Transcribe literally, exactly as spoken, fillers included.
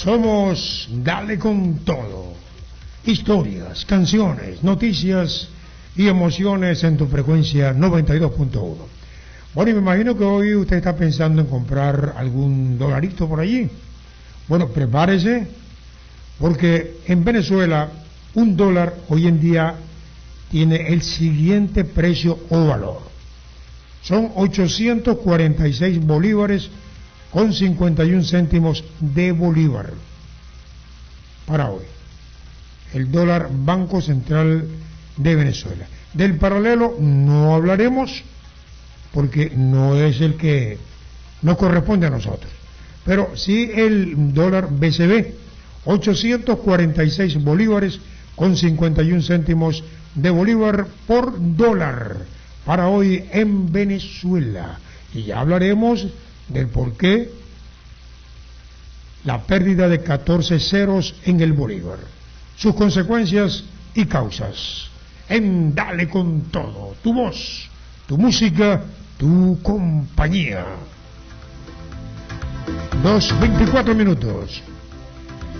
Somos Dale con Todo. Historias, canciones, noticias y emociones en tu frecuencia noventa y dos punto uno. Bueno, y me imagino que hoy usted está pensando en comprar algún dolarito por allí. Bueno, prepárese, porque en Venezuela un dólar hoy en día tiene el siguiente precio o valor. Son ochocientos cuarenta y seis bolívares con cincuenta y un céntimos de bolívar para hoy. El dólar Banco Central de Venezuela. Del paralelo no hablaremos porque no es el que nos corresponde a nosotros. Pero sí el dólar B C B, ochocientos cuarenta y seis bolívares con cincuenta y un céntimos de bolívar por dólar para hoy en Venezuela. Y ya hablaremos del por qué la pérdida de catorce ceros en el bolívar, sus consecuencias y causas. En Dale con Todo, tu voz, tu música, tu compañía. Dos veinticuatro minutos.